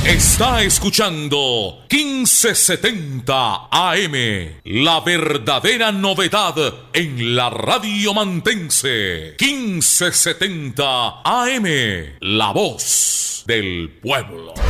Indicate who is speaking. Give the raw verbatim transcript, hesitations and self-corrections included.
Speaker 1: Está escuchando quince setenta A M, la verdadera novedad en la radio mantense. quince setenta A M, la voz del pueblo.